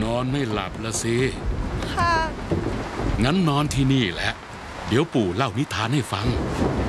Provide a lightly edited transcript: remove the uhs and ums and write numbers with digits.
อนไม่หลับละสิค่ะงั้นนอนที่นี่แหละ เดี๋ยวปู่เล่านิทานให้ฟัง